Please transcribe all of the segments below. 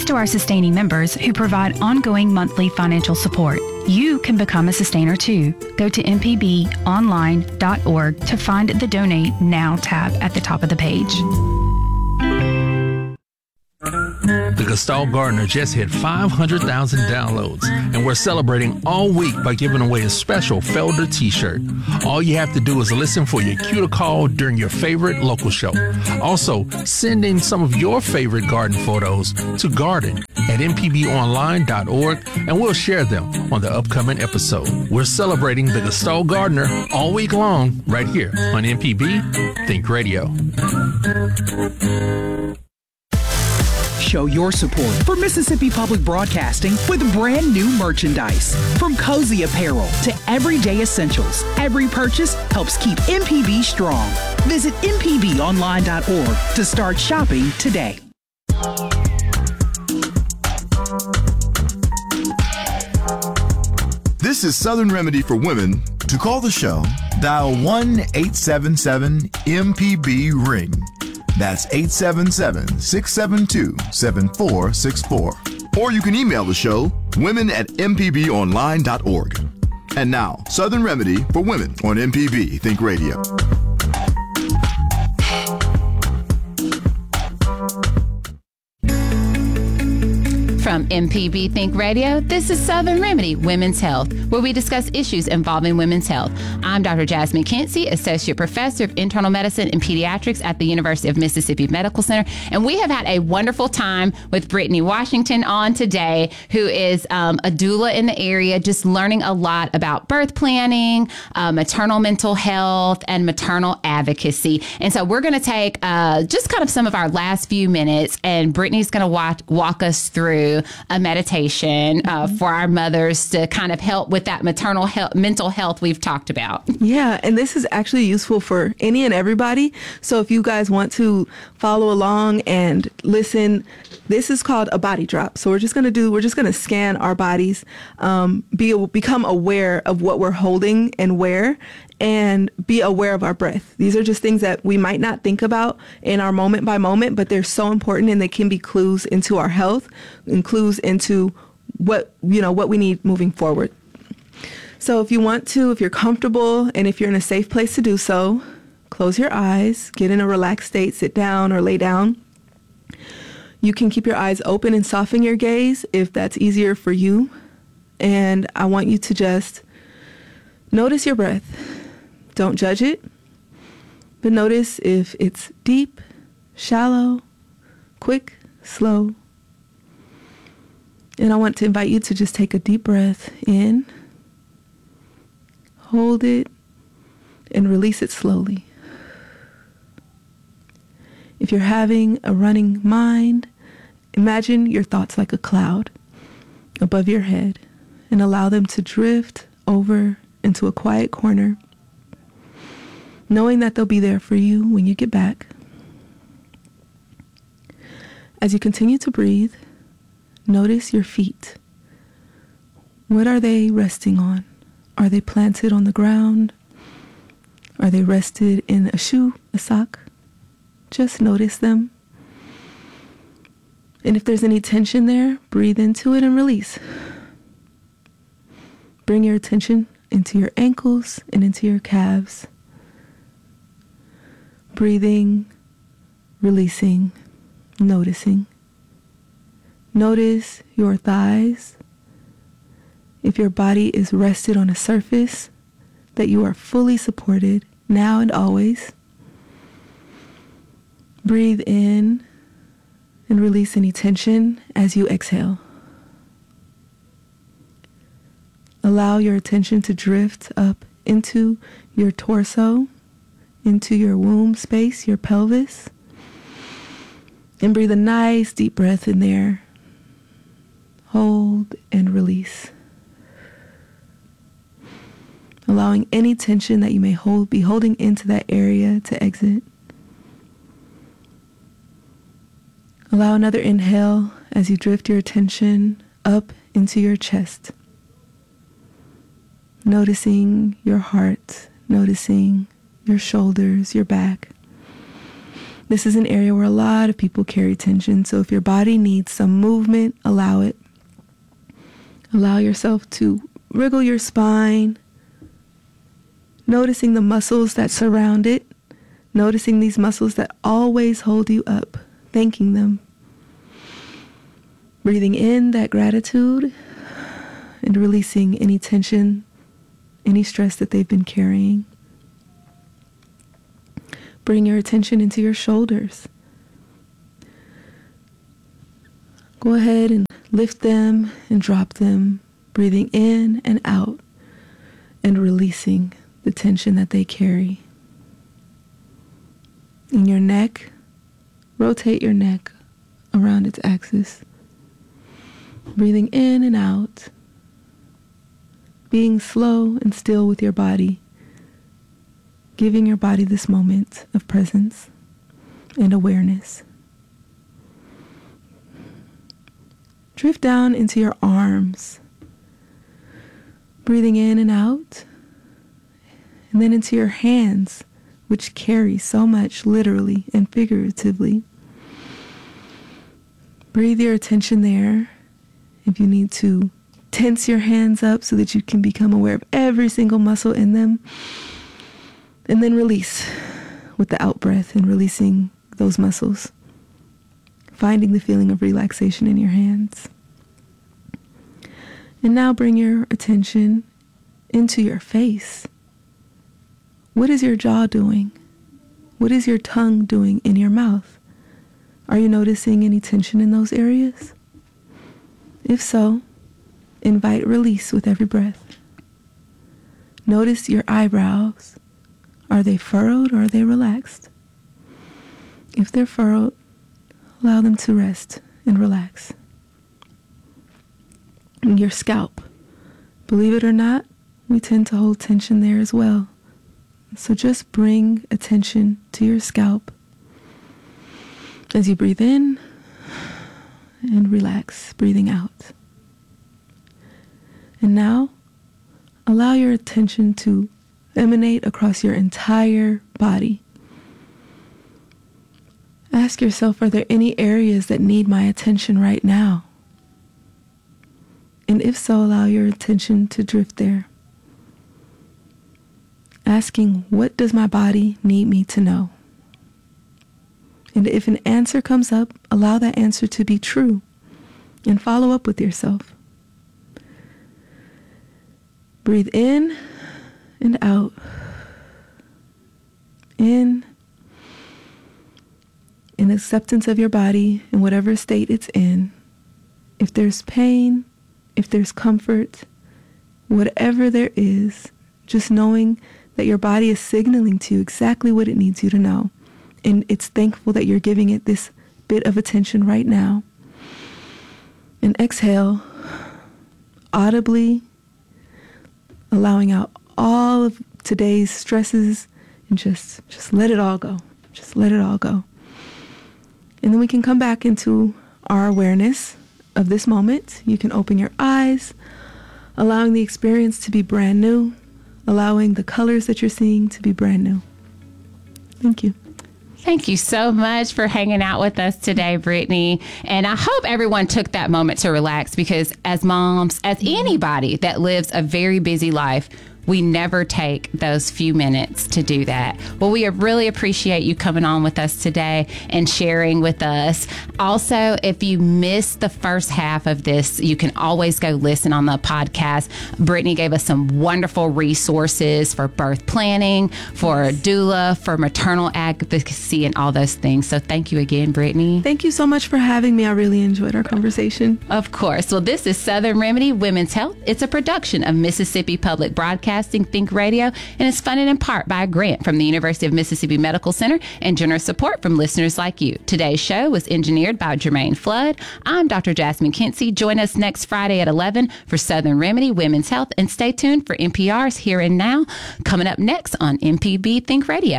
to our sustaining members who provide ongoing monthly financial support. You can become a sustainer too. Go to mpbonline.org to find the Donate Now tab at the top of the page. The Gestalt Gardener just hit 500,000 downloads, and we're celebrating all week by giving away a special Felder t-shirt. All you have to do is listen for your cue to call during your favorite local show. Also, send in some of your favorite garden photos to garden@mpbonline.org, and we'll share them on the upcoming episode. We're celebrating the Gestalt Gardener all week long right here on MPB Think Radio. Show your support for Mississippi Public Broadcasting with brand new merchandise. From cozy apparel to everyday essentials, every purchase helps keep MPB strong. Visit mpbonline.org to start shopping today. This is Southern Remedy for Women. To call the show, dial 1-877-MPB-RING. That's 877-672-7464. Or you can email the show, women@mpbonline.org. And now, Southern Remedy for Women on MPB Think Radio. From MPB Think Radio, this is Southern Remedy Women's Health, where we discuss issues involving women's health. I'm Dr. Jasmine Kinsey, Associate Professor of Internal Medicine and Pediatrics at the University of Mississippi Medical Center. And we have had a wonderful time with Brittany Washington on today, who is a doula in the area, just learning a lot about birth planning, maternal mental health, and maternal advocacy. And so we're going to take just kind of some of our last few minutes, and Brittany's going to walk us through a meditation for our mothers to kind of help with that maternal health, mental health we've talked about. Yeah, and this is actually useful for any and everybody. So if you guys want to follow along and listen, this is called a body drop. So we're just going to scan our bodies, become aware of what we're holding and where, and be aware of our breath. These are just things that we might not think about in our moment by moment, but they're so important, and they can be clues into our health and clues into what we need moving forward. So if you're comfortable and if you're in a safe place to do so, close your eyes, get in a relaxed state, sit down or lay down. You can keep your eyes open and soften your gaze if that's easier for you. And I want you to just notice your breath. Don't judge it, but notice if it's deep, shallow, quick, slow. And I want to invite you to just take a deep breath in, hold it, and release it slowly. If you're having a running mind, imagine your thoughts like a cloud above your head and allow them to drift over into a quiet corner, knowing that they'll be there for you when you get back. As you continue to breathe, notice your feet. What are they resting on? Are they planted on the ground? Are they rested in a shoe, a sock? Just notice them. And if there's any tension there, breathe into it and release. Bring your attention into your ankles and into your calves. Breathing, releasing, noticing. Notice your thighs. If your body is rested on a surface, that you are fully supported now and always. Breathe in and release any tension as you exhale. Allow your attention to drift up into your torso, into your womb space, your pelvis. And breathe a nice deep breath in there. Hold and release. Allowing any tension that you may be holding into that area to exit. Allow another inhale as you drift your attention up into your chest. Noticing your heart, noticing your shoulders, your back. This is an area where a lot of people carry tension. So if your body needs some movement, allow it. Allow yourself to wriggle your spine, noticing the muscles that surround it, noticing these muscles that always hold you up, thanking them. Breathing in that gratitude and releasing any tension, any stress that they've been carrying. Bring your attention into your shoulders. Go ahead and lift them and drop them, breathing in and out and releasing the tension that they carry. In your neck, rotate your neck around its axis. Breathing in and out, being slow and still with your body, giving your body this moment of presence and awareness. Drift down into your arms, breathing in and out, and then into your hands, which carry so much literally and figuratively. Breathe your attention there. If you need to tense your hands up so that you can become aware of every single muscle in them. And then release with the out breath and releasing those muscles. Finding the feeling of relaxation in your hands. And now bring your attention into your face. What is your jaw doing? What is your tongue doing in your mouth? Are you noticing any tension in those areas? If so, invite release with every breath. Notice your eyebrows. Are they furrowed or are they relaxed? If they're furrowed, allow them to rest and relax. And your scalp. Believe it or not, we tend to hold tension there as well. So just bring attention to your scalp as you breathe in and relax, breathing out. And now, allow your attention to emanate across your entire body. Ask yourself, are there any areas that need my attention right now? And if so, allow your attention to drift there. Asking, what does my body need me to know? And if an answer comes up, allow that answer to be true and follow up with yourself. Breathe in and out. In acceptance of your body in whatever state it's in. If there's pain, if there's comfort, whatever there is, just knowing that your body is signaling to you exactly what it needs you to know. And it's thankful that you're giving it this bit of attention right now. And exhale, audibly, allowing out all of today's stresses and just let it all go. Just let it all go. And then we can come back into our awareness of this moment. You can open your eyes, allowing the experience to be brand new, allowing the colors that you're seeing to be brand new. Thank you. Thank you so much for hanging out with us today, Brittany. And I hope everyone took that moment to relax, because as moms, as anybody that lives a very busy life, we never take those few minutes to do that. Well, we really appreciate you coming on with us today and sharing with us. Also, if you missed the first half of this, you can always go listen on the podcast. Brittany gave us some wonderful resources for birth planning, for doula, for maternal advocacy, and all those things. So thank you again, Brittany. Thank you so much for having me. I really enjoyed our conversation. Of course. Well, this is Southern Remedy Women's Health. It's a production of Mississippi Public Broadcasting Think Radio, and it's funded in part by a grant from the University of Mississippi Medical Center and generous support from listeners like you. Today's show was engineered by Jermaine Flood. I'm Dr. Jasmine Kinsey. Join us next Friday at 11 for Southern Remedy Women's Health, and stay tuned for NPR's Here and Now, coming up next on MPB Think Radio.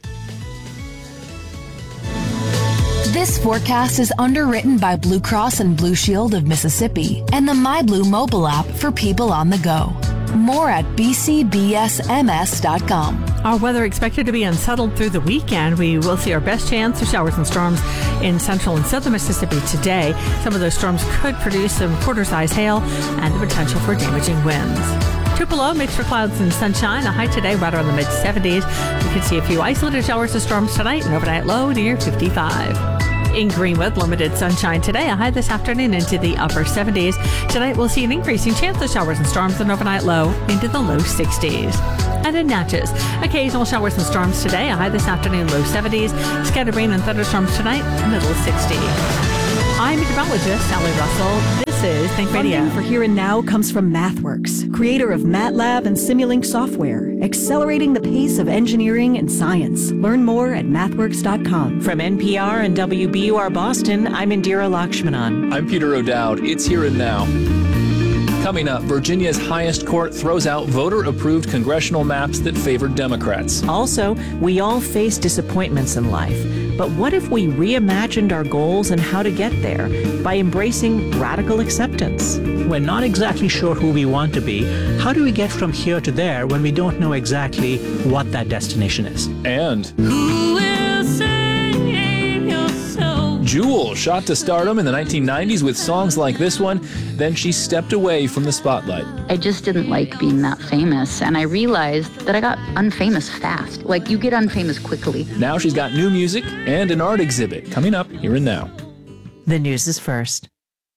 This forecast is underwritten by Blue Cross and Blue Shield of Mississippi and the MyBlue mobile app for people on the go. More at bcbsms.com. Our weather expected to be unsettled through the weekend. We will see our best chance of showers and storms in central and southern Mississippi today. Some of those storms could produce some quarter-size hail and the potential for damaging winds. Tupelo, mixed for clouds and sunshine. A high today right around the mid-70s. We could see a few isolated showers and storms tonight, and overnight low near 55. In Greenwood, limited sunshine today. A high this afternoon into the upper 70s. Tonight we'll see an increasing chance of showers and storms, and overnight low into the low 60s. And in Natchez, occasional showers and storms today. A high this afternoon, low 70s. Scattered rain and thunderstorms tonight, middle 60s. I'm meteorologist Sally Russell. This is Think Radio. Funding for Here and Now comes from MathWorks, creator of MATLAB and Simulink software, accelerating the pace of engineering and science. Learn more at mathworks.com. From NPR and WBUR Boston, I'm Indira Lakshmanan. I'm Peter O'Dowd. It's Here and Now. Coming up, Virginia's highest court throws out voter-approved congressional maps that favored Democrats. Also, we all face disappointments in life. But what if we reimagined our goals and how to get there by embracing radical acceptance? We're not exactly sure who we want to be. How do we get from here to there when we don't know exactly what that destination is? And who will save your soul? Jewel shot to stardom in the 1990s with songs like this one. Then she stepped away from the spotlight. I just didn't like being that famous, and I realized that I got unfamous fast. Like, you get unfamous quickly. Now she's got new music and an art exhibit coming up Here and Now. The news is first.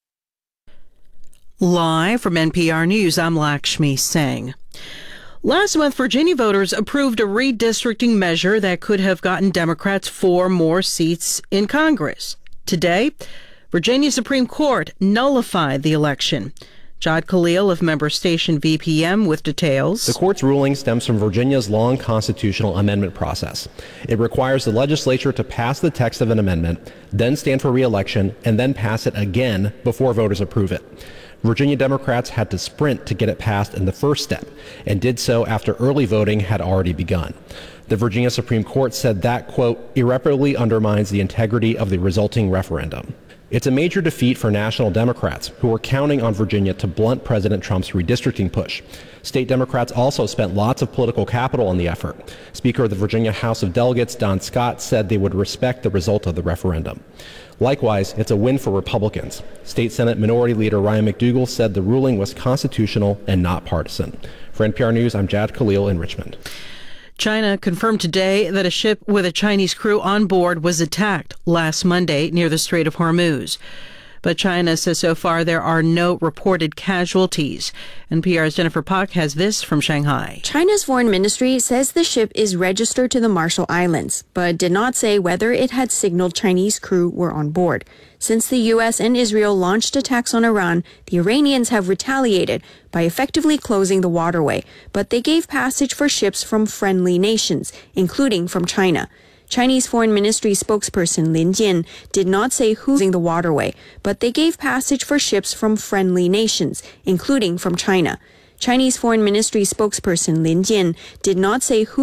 Live from NPR News, I'm Lakshmi Singh. Last month, Virginia voters approved a redistricting measure that could have gotten Democrats 4 more seats in Congress. Today, Virginia Supreme Court nullified the election. Jad Khalil of member station VPM with details. The court's ruling stems from Virginia's long constitutional amendment process. It requires the legislature to pass the text of an amendment, then stand for re-election, and then pass it again before voters approve it. Virginia Democrats had to sprint to get it passed in the first step, and did so after early voting had already begun. The Virginia Supreme Court said that, quote, irreparably undermines the integrity of the resulting referendum. It's a major defeat for national Democrats, who were counting on Virginia to blunt President Trump's redistricting push. State Democrats also spent lots of political capital on the effort. Speaker of the Virginia House of Delegates, Don Scott, said they would respect the result of the referendum. Likewise, it's a win for Republicans. State Senate Minority Leader Ryan McDougal said the ruling was constitutional and not partisan. For NPR News, I'm Jad Khalil in Richmond. China confirmed today that a ship with a Chinese crew on board was attacked last Monday near the Strait of Hormuz. But China says so far there are no reported casualties. NPR's Jennifer Pak has this from Shanghai. China's foreign ministry says the ship is registered to the Marshall Islands, but did not say whether it had signaled Chinese crew were on board. Since the U.S. and Israel launched attacks on Iran, the Iranians have retaliated by effectively closing the waterway, but they gave passage for ships from friendly nations, including from China. Chinese Foreign Ministry spokesperson Lin Jian did not say who's in the waterway, but they gave passage for ships from friendly nations, including from China. Chinese Foreign Ministry spokesperson Lin Jian did not say who